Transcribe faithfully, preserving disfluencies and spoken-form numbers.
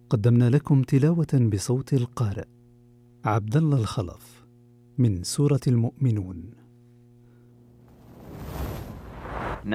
قدمنا لكم تلاوة بصوت القارئ عبد الله الخلف من سورة المؤمنون.